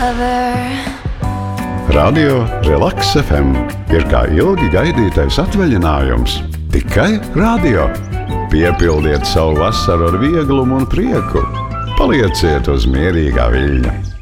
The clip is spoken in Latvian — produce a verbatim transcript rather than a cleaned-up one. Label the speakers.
Speaker 1: Radio Relaks F M ir kā ilgi gaidītais atvaļinājums. Tikai radio. Piepildiet savu vasaru ar vieglumu un prieku. Palieciet uz mierīgā viļņa.